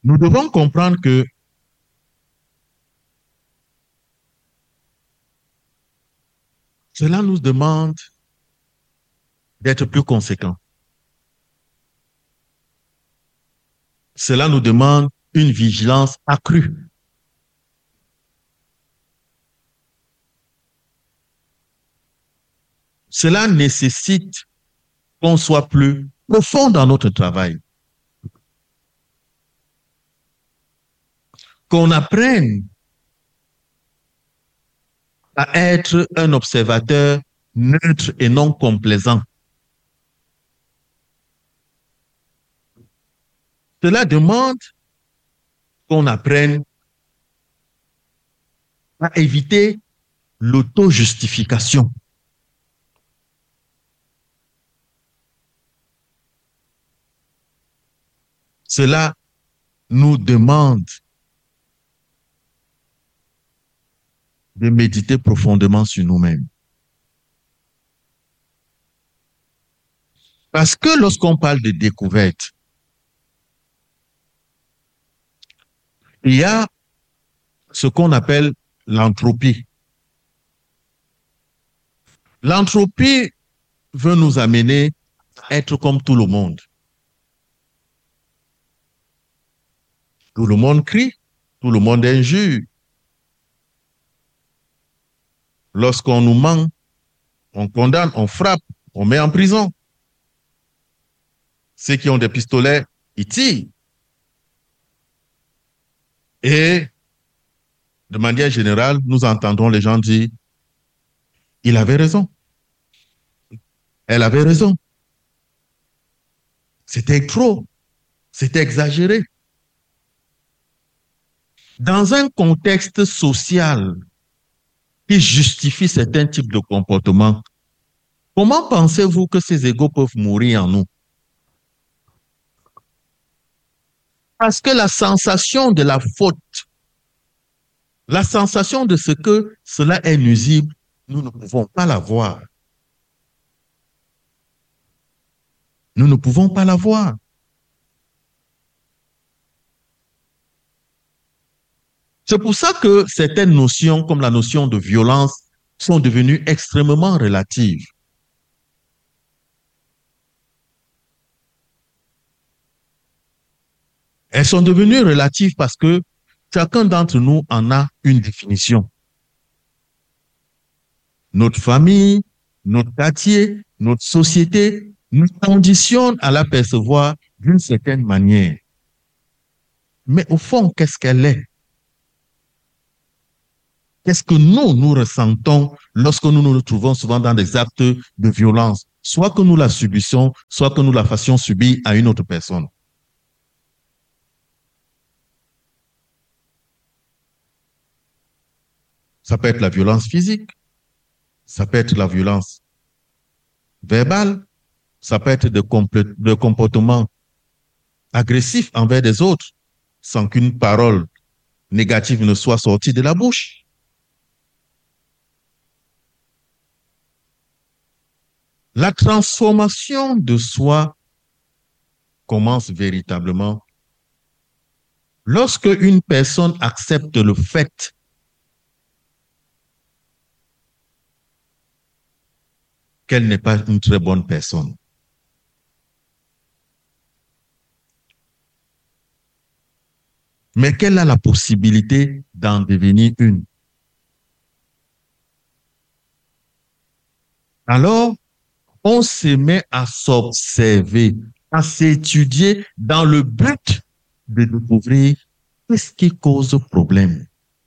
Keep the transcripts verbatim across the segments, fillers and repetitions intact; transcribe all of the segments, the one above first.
Nous devons comprendre que cela nous demande d'être plus conséquents. Cela nous demande une vigilance accrue. Cela nécessite qu'on soit plus profond dans notre travail. Qu'on apprenne à être un observateur neutre et non complaisant. Cela demande qu'on apprenne à éviter l'auto-justification. Cela nous demande de méditer profondément sur nous-mêmes. Parce que lorsqu'on parle de découverte, il y a ce qu'on appelle l'entropie. L'entropie veut nous amener à être comme tout le monde. Tout le monde crie, tout le monde injure. Lorsqu'on nous ment, on condamne, on frappe, on met en prison. Ceux qui ont des pistolets, ils tirent. Et de manière générale, nous entendons les gens dire, il avait raison. Elle avait raison. C'était trop. C'était exagéré. Dans un contexte social qui justifie certains types de comportements, comment pensez-vous que ces égos peuvent mourir en nous? Parce que la sensation de la faute, la sensation de ce que cela est nuisible, nous ne pouvons pas la voir. Nous ne pouvons pas la voir. C'est pour ça que certaines notions, comme la notion de violence, sont devenues extrêmement relatives. Elles sont devenues relatives parce que chacun d'entre nous en a une définition. Notre famille, notre quartier, notre société nous conditionne à la percevoir d'une certaine manière. Mais au fond, qu'est-ce qu'elle est? Qu'est-ce que nous, nous ressentons lorsque nous nous trouvons souvent dans des actes de violence, soit que nous la subissons, soit que nous la fassions subir à une autre personne? Ça peut être la violence physique, ça peut être la violence verbale, ça peut être de comportements agressifs envers des autres, sans qu'une parole négative ne soit sortie de la bouche. La transformation de soi commence véritablement lorsque une personne accepte le fait qu'elle n'est pas une très bonne personne. Mais qu'elle a la possibilité d'en devenir une. Alors, on se met à s'observer, à s'étudier dans le but de découvrir qu'est-ce qui cause problème.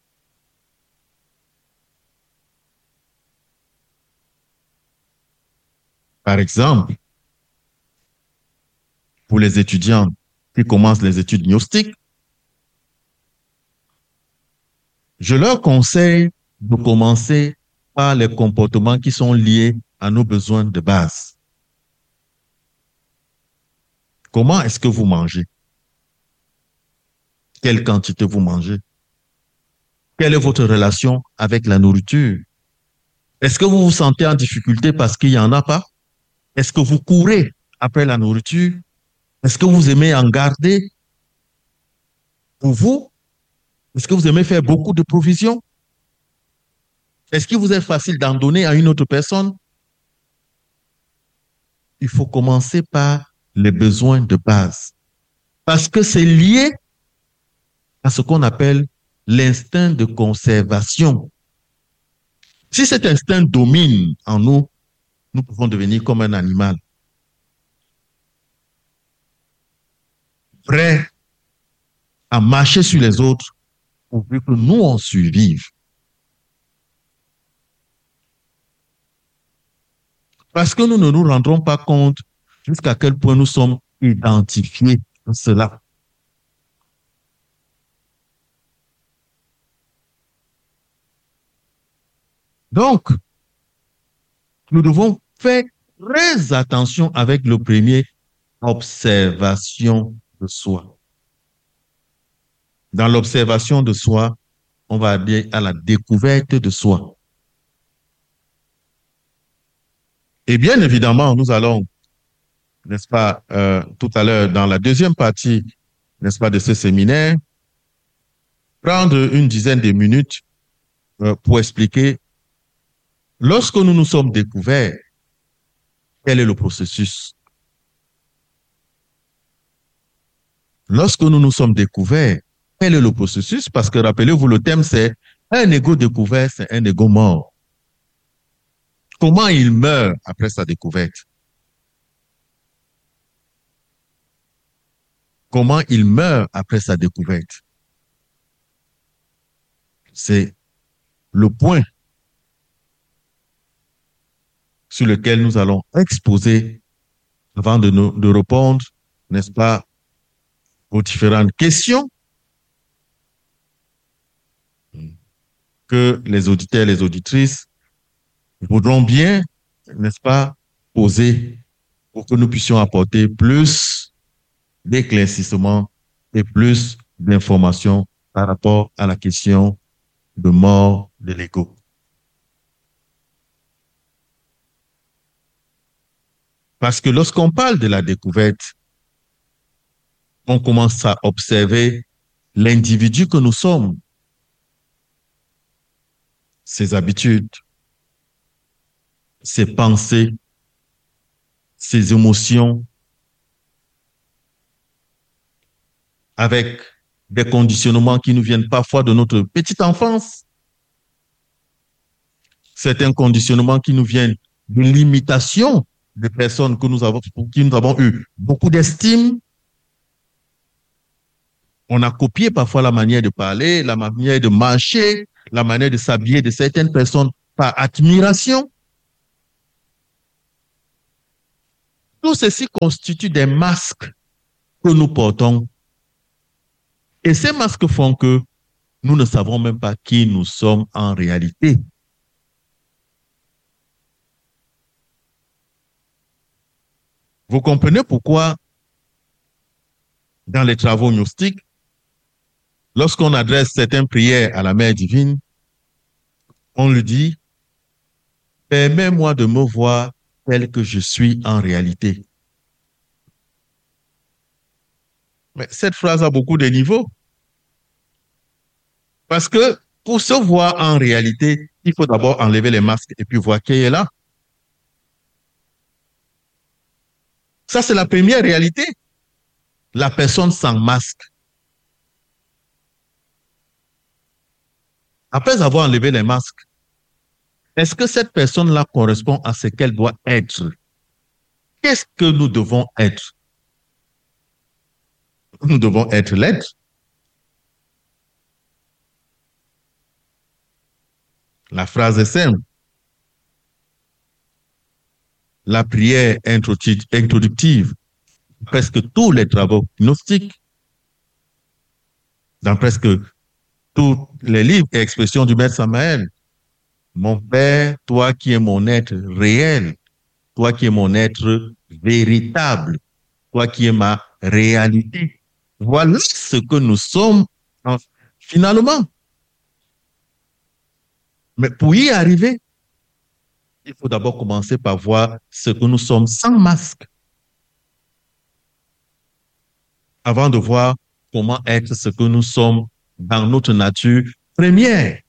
Par exemple, pour les étudiants qui commencent les études gnostiques, je leur conseille de commencer par les comportements qui sont liés à nos besoins de base. Comment est-ce que vous mangez? Quelle quantité vous mangez? Quelle est votre relation avec la nourriture? Est-ce que vous vous sentez en difficulté parce qu'il n'y en a pas? Est-ce que vous courez après la nourriture? Est-ce que vous aimez en garder? Pour vous, est-ce que vous aimez faire beaucoup de provisions? Est-ce qu'il vous est facile d'en donner à une autre personne? Il faut commencer par les besoins de base. Parce que c'est lié à ce qu'on appelle l'instinct de conservation. Si cet instinct domine en nous, nous pouvons devenir comme un animal, prêt à marcher sur les autres pourvu que nous en survive. Parce que nous ne nous rendrons pas compte jusqu'à quel point nous sommes identifiés à cela. Donc, nous devons faire très attention avec le premier, observation de soi. Dans l'observation de soi, on va aller à la découverte de soi. Et bien évidemment, nous allons, n'est-ce pas, euh, tout à l'heure, dans la deuxième partie, n'est-ce pas, de ce séminaire, prendre une dizaine de minutes euh, pour expliquer, lorsque nous nous sommes découverts, quel est le processus? Lorsque nous nous sommes découverts, quel est le processus? Parce que rappelez-vous, le thème, c'est un ego découvert, c'est un ego mort. Comment il meurt après sa découverte? Comment il meurt après sa découverte? C'est le point sur lequel nous allons exposer avant de, nous, de répondre, n'est-ce pas, aux différentes questions que les auditeurs et les auditrices voudront bien, n'est-ce pas, poser pour que nous puissions apporter plus d'éclaircissement et plus d'informations par rapport à la question de mort de l'ego. Parce que lorsqu'on parle de la découverte, on commence à observer l'individu que nous sommes, ses habitudes, ses pensées, ses émotions, avec des conditionnements qui nous viennent parfois de notre petite enfance, certains conditionnements qui nous viennent de l'imitation des personnes que nous avons, pour qui nous avons eu beaucoup d'estime. On a copié parfois la manière de parler, la manière de marcher, la manière de s'habiller de certaines personnes par admiration. Tout ceci constitue des masques que nous portons. Et ces masques font que nous ne savons même pas qui nous sommes en réalité. Vous comprenez pourquoi, dans les travaux gnostiques, lorsqu'on adresse certaines prières à la Mère divine, on lui dit « Permets-moi de me voir tel que je suis en réalité. » Mais cette phrase a beaucoup de niveaux. Parce que pour se voir en réalité, il faut d'abord enlever les masques et puis voir qui est là. Ça, c'est la première réalité. La personne sans masque. Après avoir enlevé les masques, est-ce que cette personne-là correspond à ce qu'elle doit être? Qu'est-ce que nous devons être? Nous devons être l'être. La phrase est simple. La prière introductive, presque tous les travaux gnostiques, dans presque tous les livres et expressions du Maître Samael. Mon Père, toi qui es mon être réel, toi qui es mon être véritable, toi qui es ma réalité. Voilà ce que nous sommes finalement. Mais pour y arriver, il faut d'abord commencer par voir ce que nous sommes sans masque. Avant de voir comment être ce que nous sommes dans notre nature première.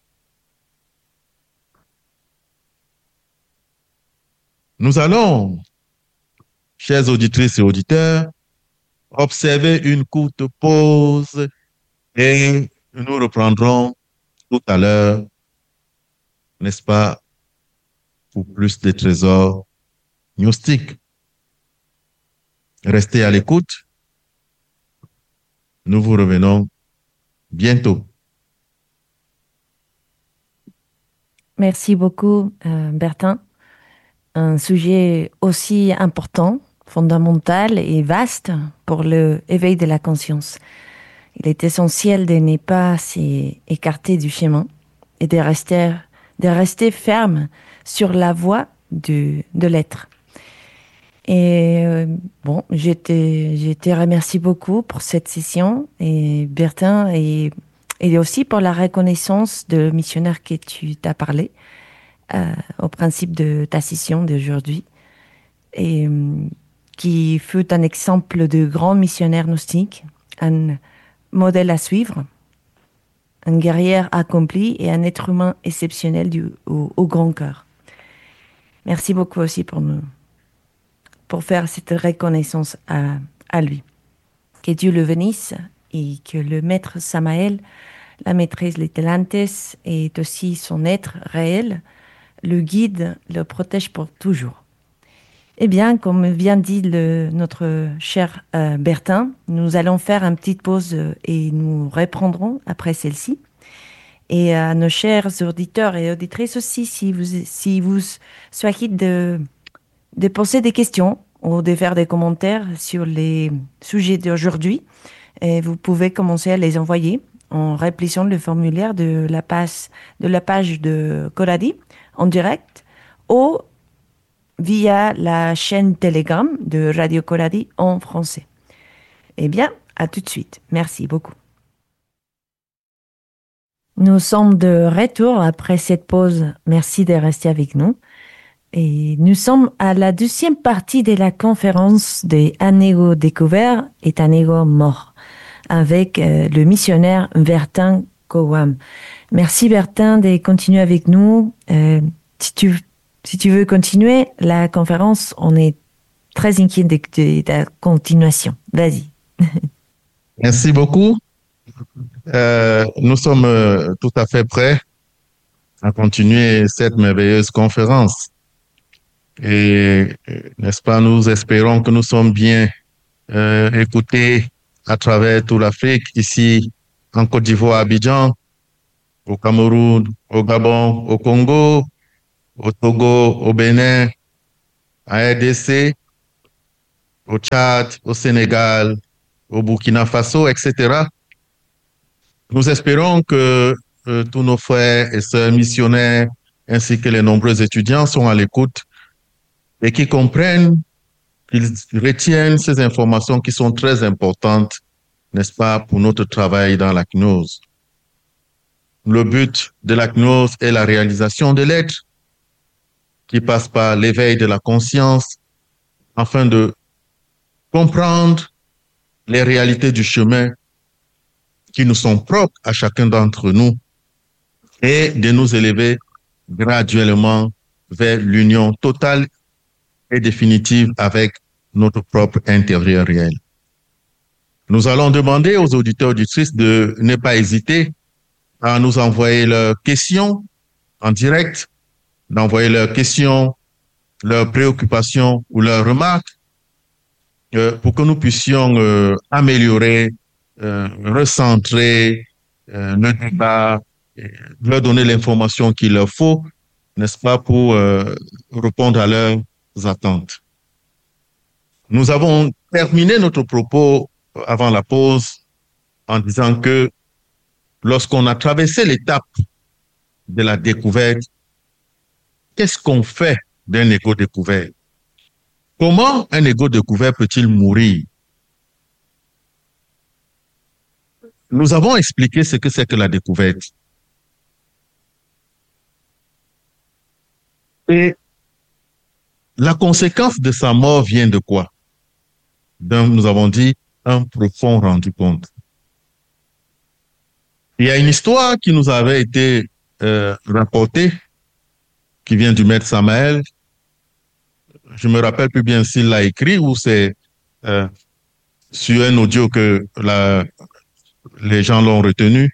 Nous allons, chères auditrices et auditeurs, observer une courte pause et nous reprendrons tout à l'heure, n'est-ce pas, pour plus de trésors gnostiques. Restez à l'écoute. Nous vous revenons bientôt. Merci beaucoup, euh, Bertin. Un sujet aussi important, fondamental et vaste pour l'éveil de la conscience. Il est essentiel de ne pas s'écarter du chemin et de rester, de rester ferme sur la voie de, de l'être. Et euh, bon, je te, je te remercie beaucoup pour cette session, et Bertin, et, et aussi pour la reconnaissance de missionnaire que tu t'as parlé euh, au principe de ta session d'aujourd'hui, et euh, qui fut un exemple de grand missionnaire gnostique, un modèle à suivre, un guerrier accompli et un être humain exceptionnel du, au, au grand cœur. Merci beaucoup aussi pour nous, pour faire cette reconnaissance à, à lui. Que Dieu le bénisse et que le maître Samael, la maîtresse Litelantes et aussi son être réel, le guide, le protège pour toujours. Eh bien, comme vient dit le, notre cher euh, Bertin, nous allons faire une petite pause et nous reprendrons après celle-ci. Et à nos chers auditeurs et auditrices aussi, si vous, si vous souhaitez de, de poser des questions ou de faire des commentaires sur les sujets d'aujourd'hui, et vous pouvez commencer à les envoyer en remplissant le formulaire de la page de, la page de Coradi en direct ou via la chaîne Telegram de Radio Coradi en français. Eh bien, à tout de suite. Merci beaucoup. Nous sommes de retour après cette pause. Merci de rester avec nous. Et nous sommes à la deuxième partie de la conférence de Un ego découvert et un ego mort avec euh, le missionnaire Bertin Kowam. Merci Bertin de continuer avec nous. Euh, si tu, si tu veux continuer la conférence, on est très inquiet de, de, de la continuation. Vas-y. Merci beaucoup. Euh, nous sommes euh, tout à fait prêts à continuer cette merveilleuse conférence. Et, n'est-ce pas, nous espérons que nous sommes bien euh, écoutés à travers toute l'Afrique, ici en Côte d'Ivoire, à Abidjan, au Cameroun, au Gabon, au Congo, au Togo, au Bénin, à R D C, au Tchad, au Sénégal, au Burkina Faso, et cetera. Nous espérons que euh, tous nos frères et sœurs missionnaires ainsi que les nombreux étudiants sont à l'écoute et qui comprennent, qu'ils retiennent ces informations qui sont très importantes, n'est-ce pas, pour notre travail dans la gnose. Le but de la gnose est la réalisation de l'être qui passe par l'éveil de la conscience afin de comprendre les réalités du chemin qui nous sont propres à chacun d'entre nous et de nous élever graduellement vers l'union totale et définitive avec notre propre intérieur réel. Nous allons demander aux auditeurs auditrices de ne pas hésiter à nous envoyer leurs questions en direct, d'envoyer leurs questions, leurs préoccupations ou leurs remarques euh, pour que nous puissions euh, améliorer, euh, recentrer euh, le débat, leur donner l'information qu'il leur faut, n'est-ce pas, pour euh, répondre à leurs attentes. Nous avons terminé notre propos avant la pause en disant que lorsqu'on a traversé l'étape de la découverte, qu'est-ce qu'on fait d'un ego découvert? Comment un ego découvert peut-il mourir? Nous avons expliqué ce que c'est que la découverte. Et la conséquence de sa mort vient de quoi? D'un, nous avons dit, un profond rendu compte. Il y a une histoire qui nous avait été euh, rapportée, qui vient du maître Samael. Je me rappelle plus bien s'il l'a écrit ou c'est euh, sur un audio que la, les gens l'ont retenu,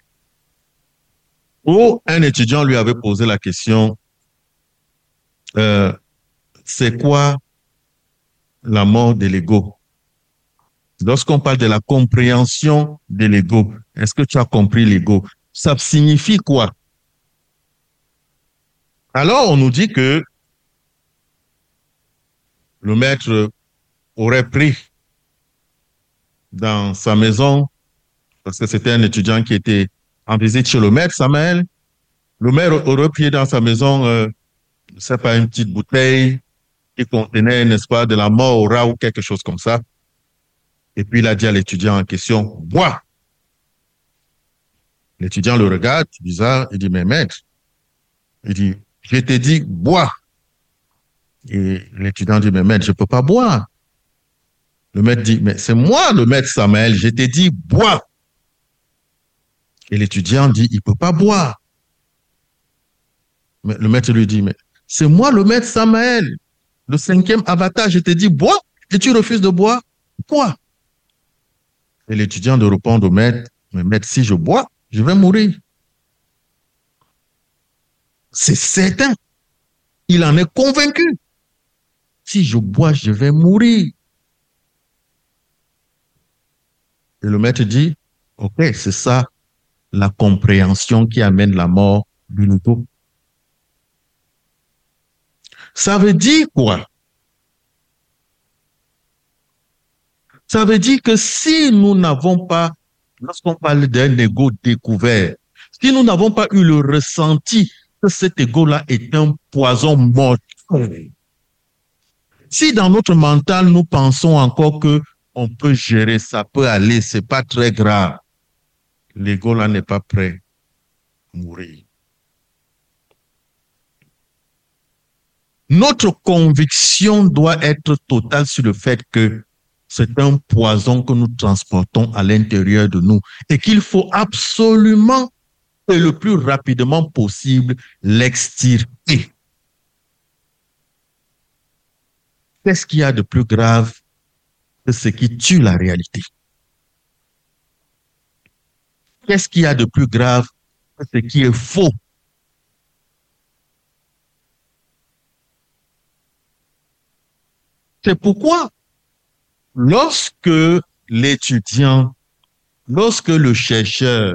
où un étudiant lui avait posé la question, euh, c'est quoi la mort de l'ego? Lorsqu'on parle de la compréhension de l'ego, est-ce que tu as compris l'ego? Ça signifie quoi? Alors, on nous dit que le maître aurait pris dans sa maison, parce que c'était un étudiant qui était en visite chez le maître Samael, le maître aurait pris dans sa maison, euh, je ne sais pas, une petite bouteille qui contenait, n'est-ce pas, de la mort au rat ou quelque chose comme ça. Et puis il a dit à l'étudiant en question, bois. L'étudiant le regarde, bizarre, il dit, mais maître, il dit, je t'ai dit, bois. Et l'étudiant dit, mais maître, je ne peux pas boire. Le maître dit, mais c'est moi le maître Samael, je t'ai dit, bois. Et l'étudiant dit, il ne peut pas boire. Mais le maître lui dit, mais c'est moi le maître Samael, le cinquième avatar, je t'ai dit, bois, et tu refuses de boire. Bois. Et l'étudiant de répondre au maître, mais maître, si je bois, je vais mourir. C'est certain. Il en est convaincu. Si je bois, je vais mourir. Et le maître dit, ok, c'est ça la compréhension qui amène la mort du ego. Ça veut dire quoi? Ça veut dire que si nous n'avons pas, lorsqu'on parle d'un ego découvert, si nous n'avons pas eu le ressenti que cet ego-là est un poison mortel, si dans notre mental nous pensons encore que on peut gérer, ça peut aller, c'est pas très grave, l'ego-là n'est pas prêt à mourir. Notre conviction doit être totale sur le fait que c'est un poison que nous transportons à l'intérieur de nous et qu'il faut absolument et le plus rapidement possible l'extirper. Qu'est-ce qu'il y a de plus grave que ce qui tue la réalité? Qu'est-ce qu'il y a de plus grave que ce qui est faux? C'est pourquoi, lorsque l'étudiant, lorsque le chercheur,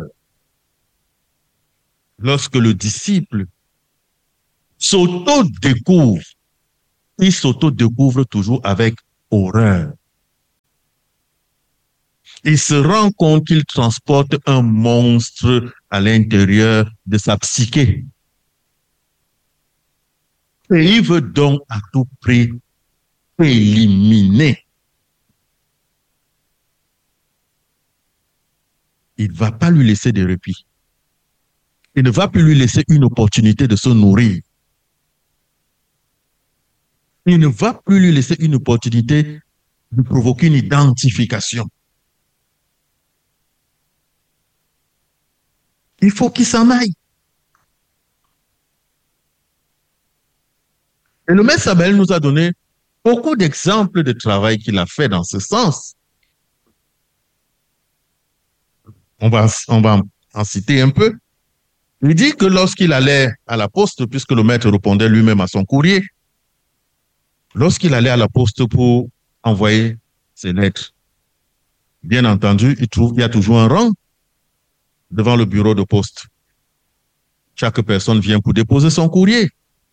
lorsque le disciple s'auto-découvre, il s'auto-découvre toujours avec horreur. Il se rend compte qu'il transporte un monstre à l'intérieur de sa psyché. Et il veut donc à tout prix éliminer. Il ne va pas lui laisser de répit. Il ne va plus lui laisser une opportunité de se nourrir. Il ne va plus lui laisser une opportunité de provoquer une identification. Il faut qu'il s'en aille. Et le maître Samael nous a donné beaucoup d'exemples de travail qu'il a fait dans ce sens. On va, on va en citer un peu. Il dit que lorsqu'il allait à la poste, puisque le maître répondait lui-même à son courrier, lorsqu'il allait à la poste pour envoyer ses lettres, bien entendu, il trouve qu'il y a toujours un rang devant le bureau de poste. Chaque personne vient pour déposer son courrier.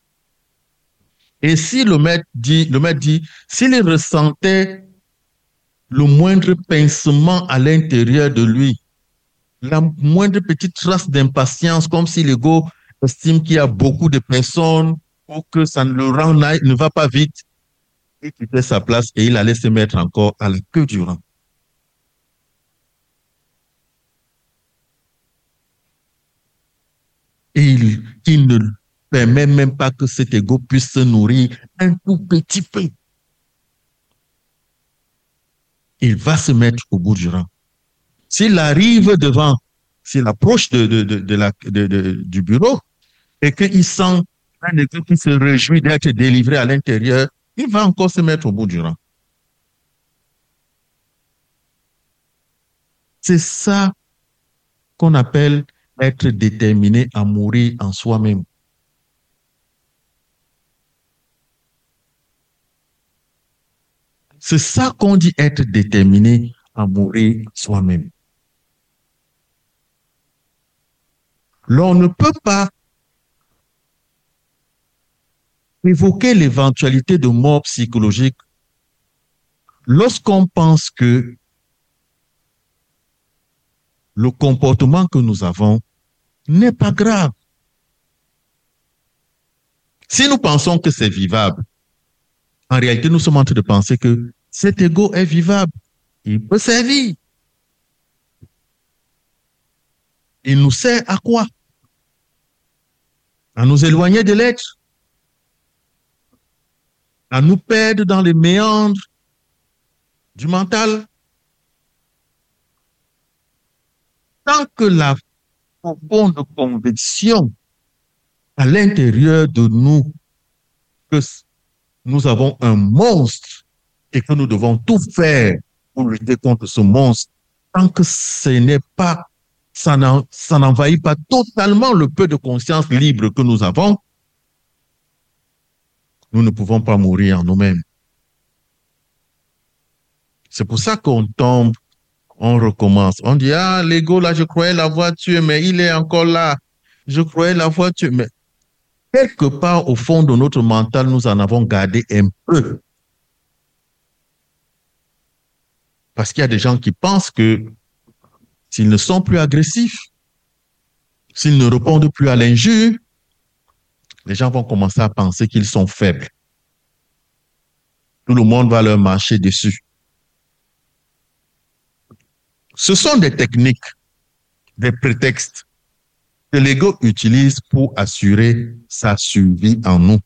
Et si le maître dit, le maître dit, s'il ressentait le moindre pincement à l'intérieur de lui, la moindre petite trace d'impatience, comme si l'ego estime qu'il y a beaucoup de personnes ou que ça ne le rend, ne va pas vite, il quittait sa place et il allait se mettre encore à la queue du rang. Et il, il ne permet même pas que cet ego puisse se nourrir un tout petit peu. Il va se mettre au bout du rang. S'il arrive devant s'il approche de, de, de, de la, de, de, du bureau et qu'il sent un ego qui se réjouit d'être délivré à l'intérieur, il va encore se mettre au bout du rang. C'est ça qu'on appelle être déterminé à mourir en soi-même. C'est ça qu'on dit être déterminé à mourir soi-même. L'on ne peut pas évoquer l'éventualité de mort psychologique lorsqu'on pense que le comportement que nous avons n'est pas grave. Si nous pensons que c'est vivable, en réalité, nous sommes en train de penser que cet ego est vivable. Il peut servir. Il nous sert à quoi? À nous éloigner de l'être, à nous perdre dans les méandres du mental. Tant que la profonde conviction à l'intérieur de nous que nous avons un monstre et que nous devons tout faire pour lutter contre ce monstre, tant que ce n'est pas, ça n'envahit pas totalement le peu de conscience libre que nous avons, nous ne pouvons pas mourir en nous-mêmes. C'est pour ça qu'on tombe, on recommence. On dit, ah, l'ego, là, je croyais l'avoir tué, mais il est encore là. Je croyais l'avoir tué, mais quelque part au fond de notre mental, nous en avons gardé un peu. Parce qu'il y a des gens qui pensent que s'ils ne sont plus agressifs, s'ils ne répondent plus à l'injure, les gens vont commencer à penser qu'ils sont faibles. Tout le monde va leur marcher dessus. Ce sont des techniques, des prétextes que l'ego utilise pour assurer sa survie en nous.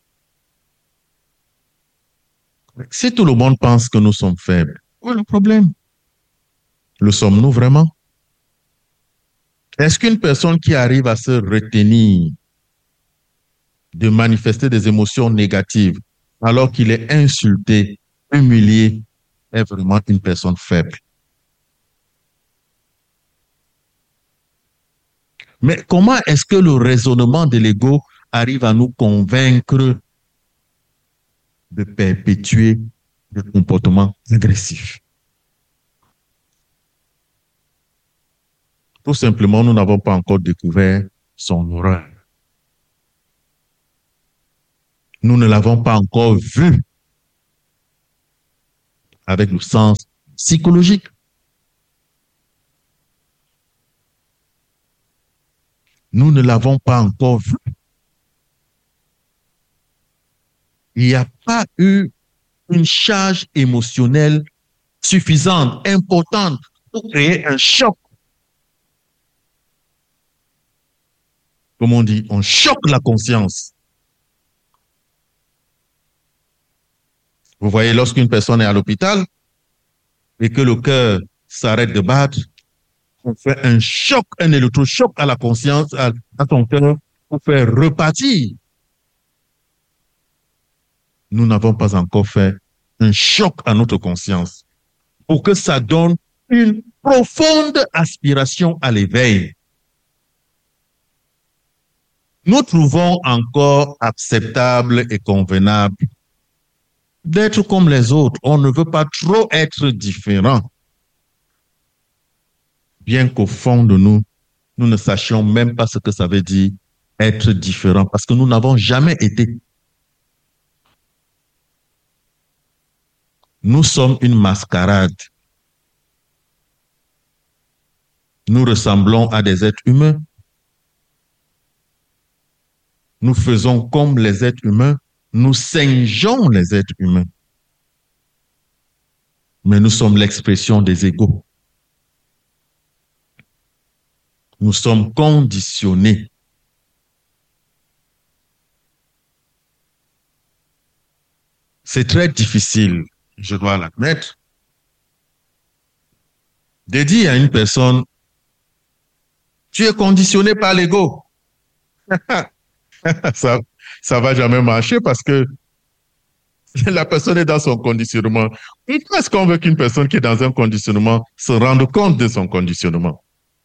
Si tout le monde pense que nous sommes faibles, où est le problème? Le sommes-nous vraiment? Est-ce qu'une personne qui arrive à se retenir de manifester des émotions négatives alors qu'il est insulté, humilié, est vraiment une personne faible? Mais comment est-ce que le raisonnement de l'ego arrive à nous convaincre de perpétuer des comportements agressifs? Tout simplement, nous n'avons pas encore découvert son horreur. Nous ne l'avons pas encore vu avec le sens psychologique. Nous ne l'avons pas encore vu. Il n'y a pas eu une charge émotionnelle suffisante, importante pour créer un choc. Comme on dit, on choque la conscience. Vous voyez, lorsqu'une personne est à l'hôpital et que le cœur s'arrête de battre, on fait un choc, un électrochoc à la conscience, à, à ton cœur, pour faire repartir. Nous n'avons pas encore fait un choc à notre conscience pour que ça donne une profonde aspiration à l'éveil. Nous trouvons encore acceptable et convenable d'être comme les autres. On ne veut pas trop être différent. Bien qu'au fond de nous, nous ne sachions même pas ce que ça veut dire être différent, parce que nous n'avons jamais été. Nous sommes une mascarade. Nous ressemblons à des êtres humains. Nous faisons comme les êtres humains. Nous singeons les êtres humains. Mais nous sommes l'expression des égos. Nous sommes conditionnés. C'est très difficile, je dois l'admettre, de dire à une personne, Tu es conditionné par l'ego. ça, ça va jamais marcher parce que la personne est dans son conditionnement. Pourquoi est-ce qu'on veut qu'une personne qui est dans un conditionnement se rende compte de son conditionnement?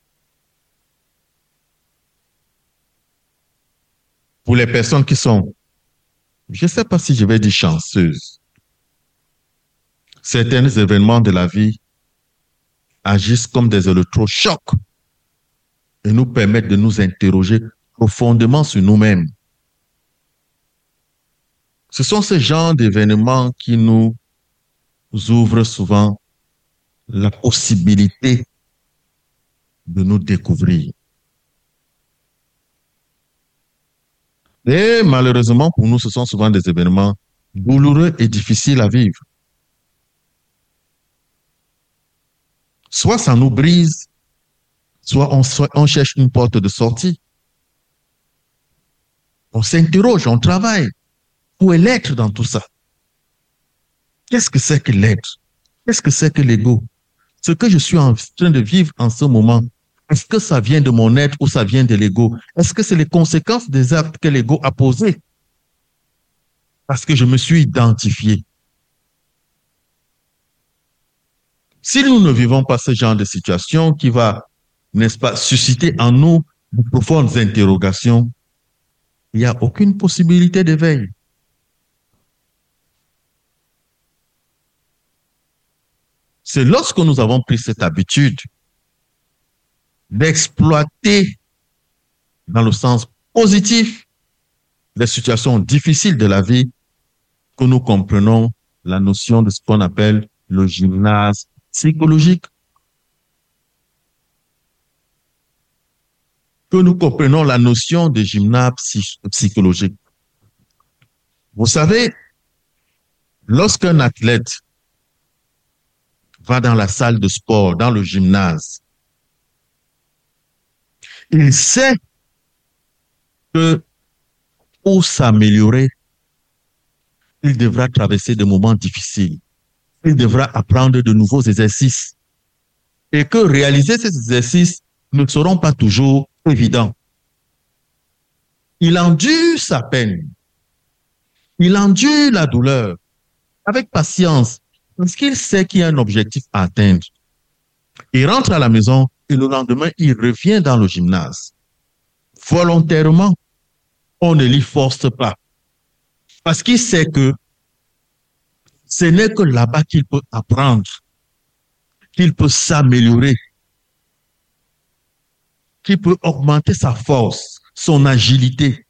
Pour les personnes qui sont, je ne sais pas si je vais dire chanceuses, certains événements de la vie agissent comme des électrochocs et nous permettent de nous interroger profondément sur nous-mêmes. Ce sont ces genres d'événements qui nous ouvrent souvent la possibilité de nous découvrir. Et malheureusement pour nous, ce sont souvent des événements douloureux et difficiles à vivre. Soit ça nous brise, soit on, on cherche une porte de sortie. On s'interroge, on travaille. Où est l'être dans tout ça? Qu'est-ce que c'est que l'être? Qu'est-ce que c'est que l'ego? Ce que je suis en train de vivre en ce moment, est-ce que ça vient de mon être ou ça vient de l'ego? Est-ce que c'est les conséquences des actes que l'ego a posés? Parce que je me suis identifié. Si nous ne vivons pas ce genre de situation qui va, n'est-ce pas, susciter en nous de profondes interrogations, il n'y a aucune possibilité d'éveil. C'est lorsque nous avons pris cette habitude d'exploiter dans le sens positif les situations difficiles de la vie que nous comprenons la notion de ce qu'on appelle le gymnase psychologique. Que nous comprenons la notion de gymnase psychologique. Vous savez, lorsqu'un athlète va dans la salle de sport, dans le gymnase, il sait que pour s'améliorer, il devra traverser des moments difficiles. Il devra apprendre de nouveaux exercices. Et que réaliser ces exercices ne seront pas toujours évidents. Il endure sa peine. Il endure la douleur avec patience parce qu'il sait qu'il y a un objectif à atteindre. Il rentre à la maison et le lendemain, il revient dans le gymnase. Volontairement, on ne l'y force pas. Parce qu'il sait que ce n'est que là-bas qu'il peut apprendre, qu'il peut s'améliorer, qu'il peut augmenter sa force, son agilité.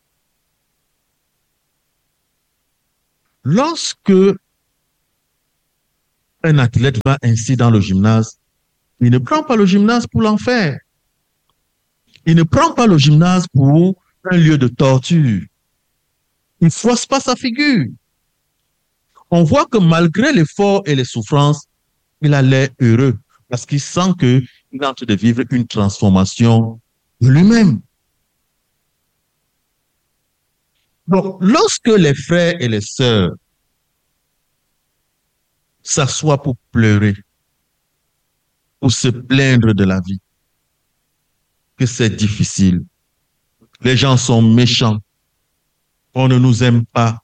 Lorsque un athlète va ainsi dans le gymnase, il ne prend pas le gymnase pour l'enfer. Il ne prend pas le gymnase pour un lieu de torture. Il ne froisse pas sa figure. On voit que malgré l'effort et les souffrances, il a l'air heureux parce qu'il sent qu'il est en train de vivre une transformation de lui-même. Donc, lorsque les frères et les sœurs s'assoient pour pleurer, pour se plaindre de la vie, que c'est difficile, les gens sont méchants, on ne nous aime pas,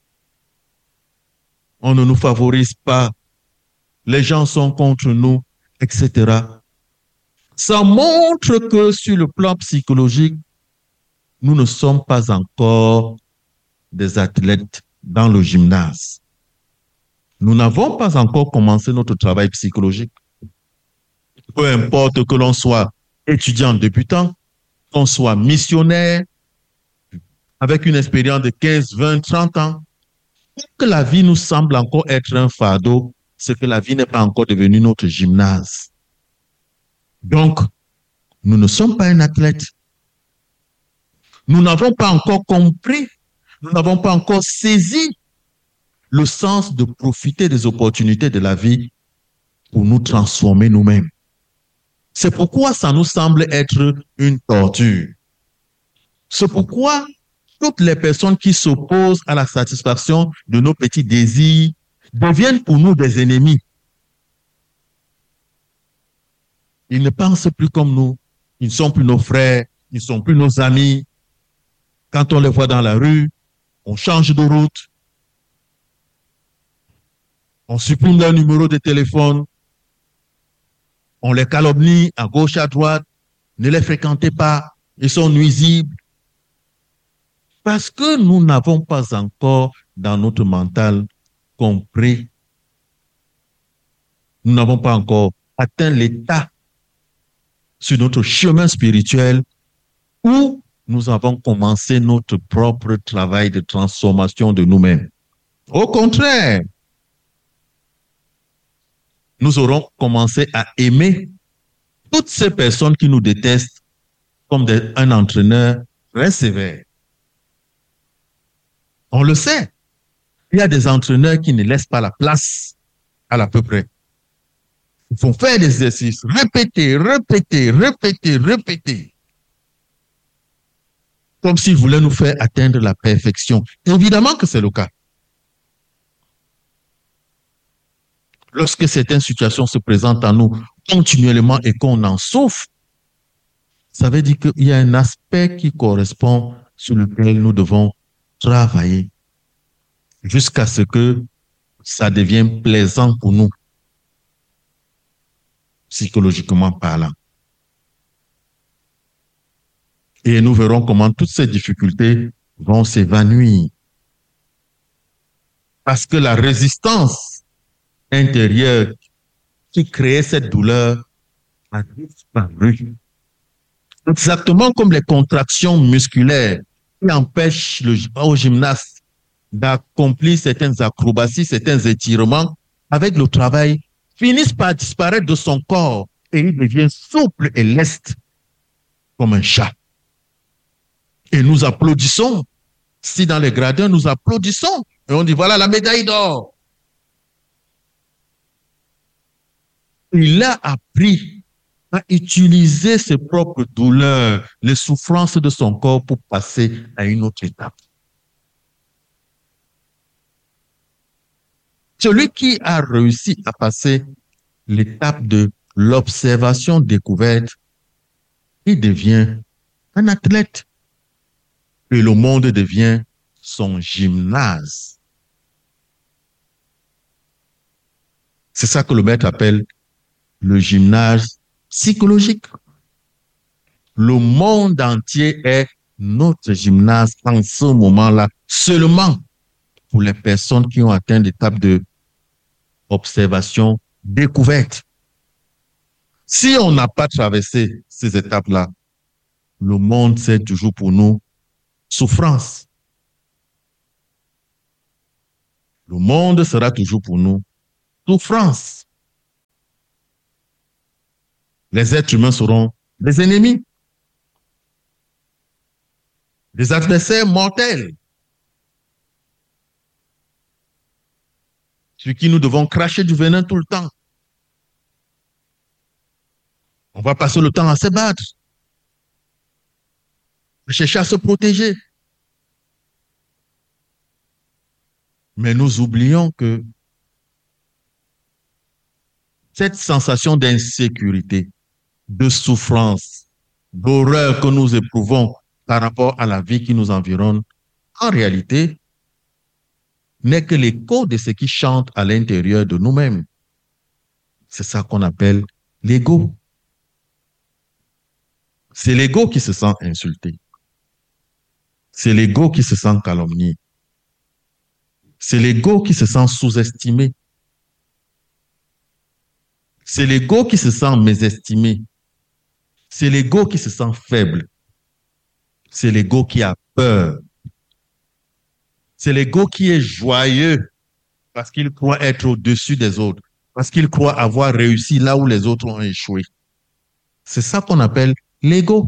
on ne nous favorise pas, les gens sont contre nous, et cetera. Ça montre que sur le plan psychologique, nous ne sommes pas encore des athlètes dans le gymnase. Nous n'avons pas encore commencé notre travail psychologique. Peu importe que l'on soit étudiant débutant, qu'on soit missionnaire, avec une expérience de quinze, vingt, trente ans, que la vie nous semble encore être un fardeau, c'est que la vie n'est pas encore devenue notre gymnase. Donc, nous ne sommes pas un athlète. Nous n'avons pas encore compris, nous n'avons pas encore saisi le sens de profiter des opportunités de la vie pour nous transformer nous-mêmes. C'est pourquoi ça nous semble être une torture. C'est pourquoi toutes les personnes qui s'opposent à la satisfaction de nos petits désirs deviennent pour nous des ennemis. Ils ne pensent plus comme nous. Ils ne sont plus nos frères, ils ne sont plus nos amis. Quand on les voit dans la rue, on change de route, on supprime leur numéro de téléphone, on les calomnie à gauche, à droite, ne les fréquentez pas, ils sont nuisibles. Parce que nous n'avons pas encore dans notre mental compris, nous n'avons pas encore atteint l'état sur notre chemin spirituel où nous avons commencé notre propre travail de transformation de nous-mêmes. Au contraire, nous aurons commencé à aimer toutes ces personnes qui nous détestent comme des, un entraîneur très sévère. On le sait. Il y a des entraîneurs qui ne laissent pas la place à l'à peu près. Il faut faire des exercices, répéter, répéter, répéter, répéter. Comme s'ils voulaient nous faire atteindre la perfection. Évidemment que c'est le cas. Lorsque certaines situations se présentent à nous continuellement et qu'on en souffre, ça veut dire qu'il y a un aspect qui correspond sur lequel nous devons travailler jusqu'à ce que ça devienne plaisant pour nous, psychologiquement parlant. Et nous verrons comment toutes ces difficultés vont s'évanouir. Parce que la résistance intérieure qui créait cette douleur a disparu. Exactement comme les contractions musculaires qui empêchent le, au gymnaste d'accomplir certaines acrobaties, certains étirements, avec le travail, finissent par disparaître de son corps et il devient souple et leste comme un chat. Et nous applaudissons. Si dans les gradins, nous applaudissons. Et on dit, voilà la médaille d'or. Il a appris à utiliser ses propres douleurs, les souffrances de son corps pour passer à une autre étape. Celui qui a réussi à passer l'étape de l'observation découverte, il devient un athlète. Et le monde devient son gymnase. C'est ça que le maître appelle le gymnase psychologique. Le monde entier est notre gymnase en ce moment-là, seulement pour les personnes qui ont atteint l'étape de observation découverte. Si on n'a pas traversé ces étapes-là, le monde, c'est toujours pour nous souffrance. Le monde sera toujours pour nous souffrance. Les êtres humains seront des ennemis, des adversaires mortels, sur qui nous devons cracher du venin tout le temps. On va passer le temps à se battre, à chercher à se protéger. Mais nous oublions que cette sensation d'insécurité, de souffrance, d'horreur que nous éprouvons par rapport à la vie qui nous environne, en réalité, n'est que l'écho de ce qui chante à l'intérieur de nous-mêmes. C'est ça qu'on appelle l'ego. C'est l'ego qui se sent insulté. C'est l'ego qui se sent calomnié. C'est l'ego qui se sent sous-estimé. C'est l'ego qui se sent mésestimé. C'est l'ego qui se sent faible. C'est l'ego qui a peur. C'est l'ego qui est joyeux parce qu'il croit être au-dessus des autres, parce qu'il croit avoir réussi là où les autres ont échoué. C'est ça qu'on appelle l'ego.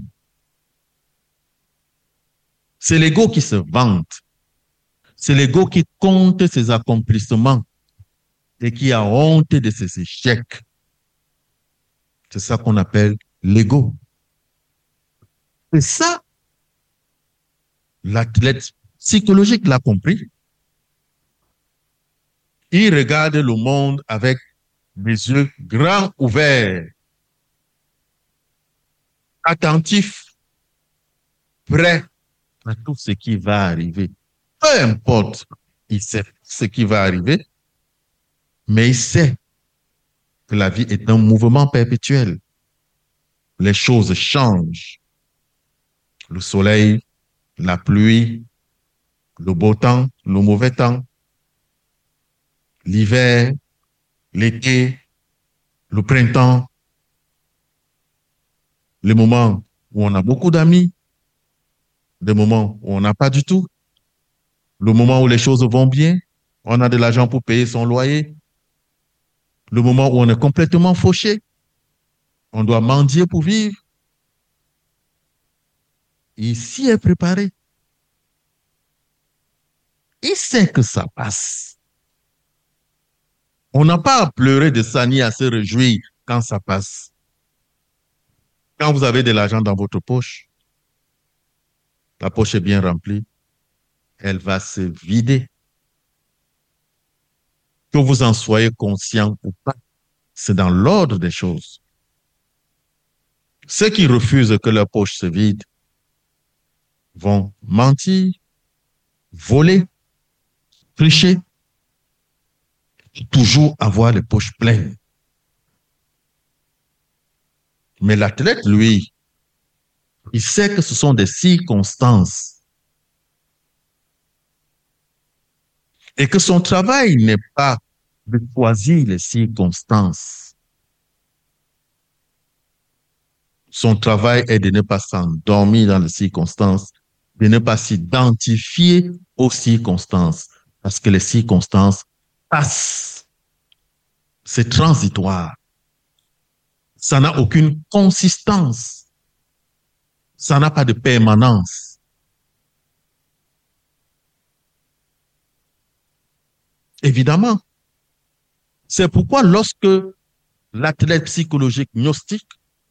C'est l'ego qui se vante. C'est l'ego qui compte ses accomplissements et qui a honte de ses échecs. C'est ça qu'on appelle l'ego. Et ça, l'athlète psychologique l'a compris. Il regarde le monde avec des yeux grands ouverts. attentif, prêt à tout ce qui va arriver. Peu importe, il sait ce qui va arriver, mais il sait que la vie est un mouvement perpétuel. Les choses changent. Le soleil, la pluie, le beau temps, le mauvais temps, l'hiver, l'été, le printemps, les moments où on a beaucoup d'amis, des moments où on n'a pas du tout, le moment où les choses vont bien, on a de l'argent pour payer son loyer, le moment où on est complètement fauché, on doit mendier pour vivre. Il s'y est préparé. Il sait que ça passe. On n'a pas à pleurer de ça ni à se réjouir quand ça passe. Quand vous avez de l'argent dans votre poche, la poche est bien remplie, elle va se vider. Que vous en soyez conscient ou pas, c'est dans l'ordre des choses. Ceux qui refusent que leur poche se vide vont mentir, voler, tricher, et toujours avoir les poches pleines. Mais l'athlète, lui, il sait que ce sont des circonstances et que son travail n'est pas de choisir les circonstances. Son travail est de ne pas s'endormir dans les circonstances, de ne pas s'identifier aux circonstances, parce que les circonstances passent. C'est transitoire. Ça n'a aucune consistance. Ça n'a pas de permanence. Évidemment. C'est pourquoi lorsque l'athlète psychologique gnostique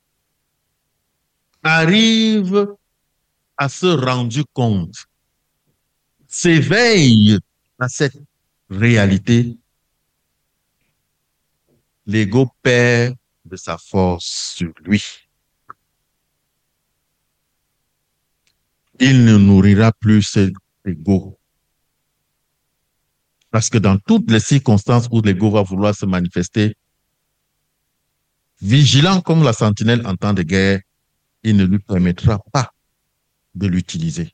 arrive à se rendre compte, s'éveille à cette réalité, l'ego perd de sa force sur lui. Il ne nourrira plus cet ego. Parce que dans toutes les circonstances où l'ego va vouloir se manifester, vigilant comme la sentinelle en temps de guerre, il ne lui permettra pas de l'utiliser.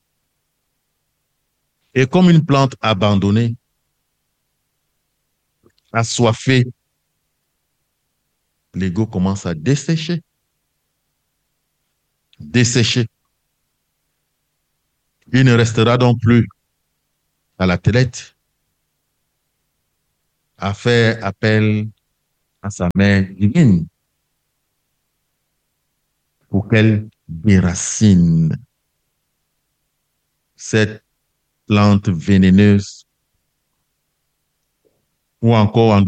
Et comme une plante abandonnée, assoiffée, l'ego commence à dessécher. Dessécher. Il ne restera donc plus à l'athlète à faire appel à sa mère divine pour qu'elle déracine cette plante vénéneuse ou encore en